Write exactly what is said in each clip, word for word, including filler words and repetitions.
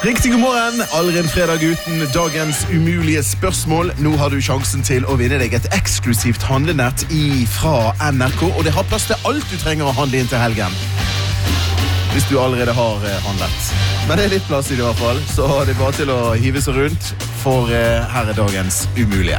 Riktig god morgen, allerede en fredag uten dagens umulige spørsmål. Nå har du sjansen til å vinne deg et eksklusivt handlenett fra N R K, og det har plass til alt du trenger å handle inn til helgen. Hvis du allerede har handlet. Men det er litt plass i det i hvert fall, så det er bare til å hive seg rundt, for her er dagens umulige.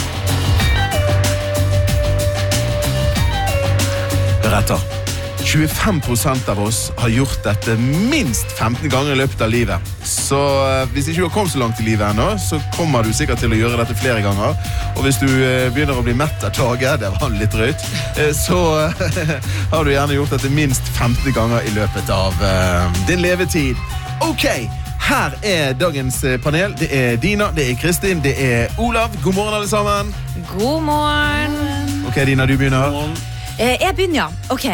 Hør etter. tjuefem prosent av oss har gjort dette minst femten ganger i løpet av livet. Så hvis ikke du har kommet så langt i livet ennå, så kommer du sikkert til å gjøre dette flere ganger. Og hvis du begynner å bli mett av taget, det var litt rødt, så har du gjerne gjort dette minst femten ganger i løpet av din levetid. Ok, her er dagens panel. Det er Dina, det er Kristin, det er Olav. God morgen alle sammen. God morgen. Ok, Dina, du begynner. Jeg begynner, ja. Ok.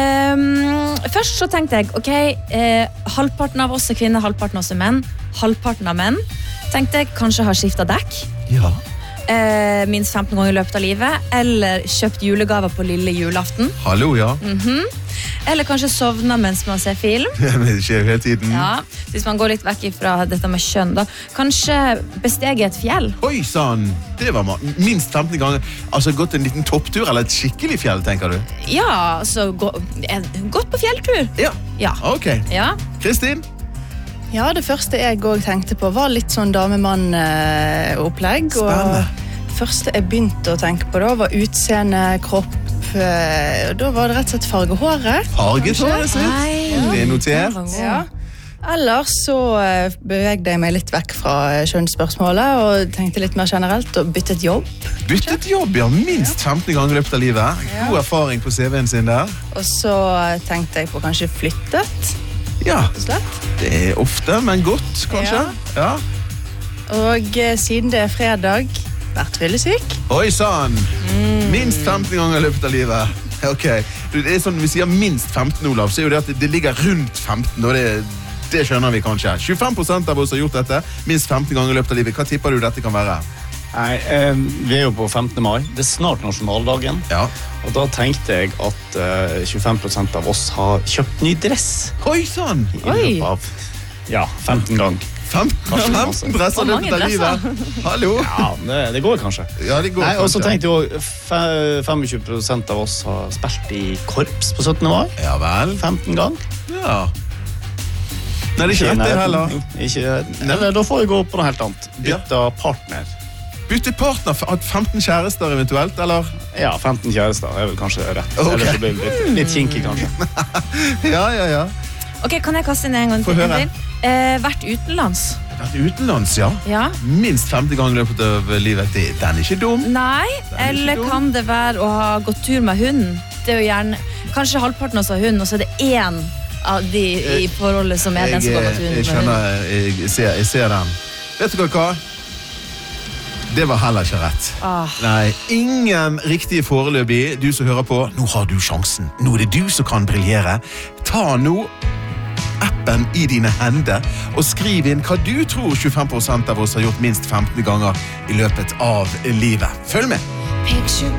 Um, først så tenkte jeg, ok, eh, halvparten av oss er kvinner, halvparten av oss er menn. Halvparten av menn tenkte jeg kanskje har skiftet dekk. Ja. Eh, minst femten ganger i løpet av livet. Eller kjøpt julegaver på lille julaften. Hallo, ja. Mhm. Eller kanskje sovna mens man ser film. Men det skjer hele tiden. Ja, hvis man går litt vekk fra dette med kjønn da. Kanskje bestege et fjell. Oi, sann. Det var minst femten ganger. Altså gått en liten topptur, eller et skikkelig fjell, tenker du? Ja, altså gå, gått på fjelltur. Ja, ja. Ok. Ja. Kristin? Ja, det første jeg også tenkte på var litt sånn damemann-opplegg. Spennende. Og det første jeg begynte å tenke på da var utseende, kropp. Og da var det rett og slett farge håret. Farget håret sitt? Det er notert. Ja. Ellers så bevegde jeg meg litt vekk fra kjønnsspørsmålet og tenkte litt mer generelt og byttet jobb. Byttet jobb, ja. Minst femten ganger i løpet av livet. God erfaring på C V-en sin der. Og så tenkte jeg på kanskje flyttet. Ja, slett. Det er ofte, men godt, kanskje. Ja. Og siden det er fredag, vært fyllesyk. Oi, sann. Mm. Minst femten ganger i løpet av livet. Ok. Det er sånn, vi sier minst femten, Olav, så er jo det at det ligger rundt femten, og det, det skjønner vi kanskje. tjuefem prosent av oss har gjort dette, minst femten ganger i løpet av livet. Hva tipper du dette kan være? Nei, eh, vi er jo på femtende mai. Det er snart nasjonaldagen. Ja. Og da tenkte jeg at eh, tjuefem prosent av oss har kjøpt ny dress. Oi, sann! I løpet av, ja, femten ganger. femten dresser løpet av livet. Hallo? Ja, det, det går kanskje. Ja, det går Nei, kanskje. Og så tenkte jeg også, femogtjue prosent av oss har spilt i korps på syttende mai. Ja vel. femten ganger. Ja. Nei, det er ikke rett det heller. Ikke, eller, da får vi gå på noe helt annet. Bytte ja. partner. Bytte partner? femten kjærester eventuelt, eller? Ja, femten kjærester er vel kanskje rett. Okay. Eller så blir det litt, litt kinkig, kanskje. ja, ja, ja. Ok, kan jeg kaste inn en gang til? Få høre. Eh, vært utenlands. Vært utenlands, ja. ja. Minst femti ganger i løpet av livet. Det, den er ikke dum. Nei, eller dum. kan det være å ha gått tur med hunden? Det er jo gjerne, kanskje halvparten også har hund, og så er det én av de i forholdet som er jeg, den som går med hunden. Jeg skjønner, jeg ser, jeg ser den. Vet du hva? Det var heller ikke rett. Ah. Nei, ingen riktige foreløpig. Du som hører på, nå har du sjansen. Nå er det du som kan briljere. Ta nå appen i dine hender og skriv inn hva du tror tjuefem prosent av oss har gjort minst femten ganger i løpet av livet. Følg med!